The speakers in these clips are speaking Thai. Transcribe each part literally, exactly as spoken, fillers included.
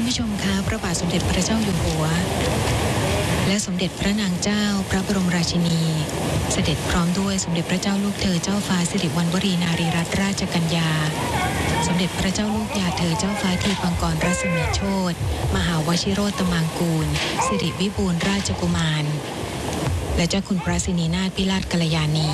ผู้ชมคะพระบาทสมเด็จพระเจ้าอยู่หัวและสมเด็จพระนางเจ้าพระบรมราชินีเสด็จพร้อมด้วยสมเด็จพระเจ้าลูกเธอเจ้าฟ้าสิริวัณวรีนารีรัตนราชกัญญาสมเด็จพระเจ้าลูกยาเธอเจ้าฟ้าทีปังกรรัศมีโชติมหาวชิโรตมังกูลสิริวิบูลย์ราชกุมารและเจ้าคุณพระสินีนาถพิราชกัลยาณี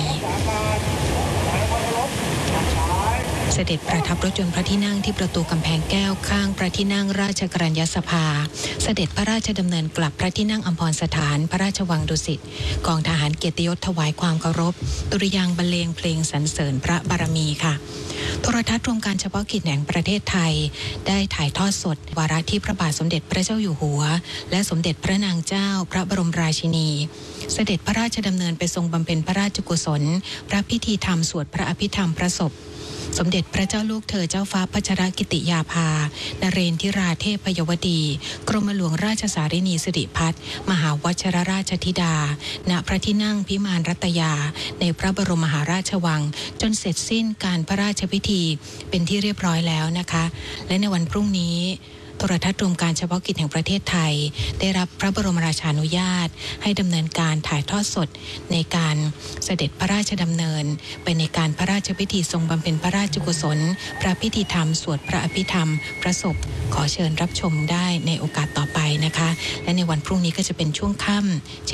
เสด็จประทับรถยนต์พระที่นั่งที่ประตูกำแพงแก้วข้างพระที่นั่งราชกรัญญสภาเสด็จพระราชดำเนินกลับพระที่นั่งอัมพรสถานพระราชวังดุสิตกองทหารเกียรติยศถวายความเคารพดุริยางค์บรรเลงเพลงสรรเสริญพระบารมีค่ะโทรทัศน์รวมการเฉพาะกิจแห่งประเทศไทยได้ถ่ายทอดสดวาระที่พระบาทสมเด็จพระเจ้าอยู่หัวและสมเด็จพระนางเจ้าพระบรมราชินีเสด็จพระราชดำเนินไปทรงบำเพ็ญพระราชกุศลพระพิธีธรรมสวดพระอภิธรรมพระศพสมเด็จพระเจ้าลูกเธอเจ้าฟ้าพัชรกิติยาภานเรนทิราเทพยวดีกรมหลวงราชสารินีสิริพัฒน์มหาวชิรราชธิดาณพระที่นั่งพิมานรัตยาในพระบรมมหาราชวังจนเสร็จสิ้นการพระราชพิธีเป็นที่เรียบร้อยแล้วนะคะและในวันพรุ่งนี้โทรทัศน์รวมการเฉพาะกิจแห่งประเทศไทยได้รับพระบรมราชานุญาตให้ดำเนินการถ่ายทอดสดในการเสด็จพระราชดำเนินไปในการพระราชพิธีทรงบำเพ็ญพระราชกุศลพระพิธีธรรมสวดพระอภิธรรมพระศพขอเชิญรับชมได้ในโอกาสต่อไปนะคะและในวันพรุ่งนี้ก็จะเป็นช่วงค่ำเช่น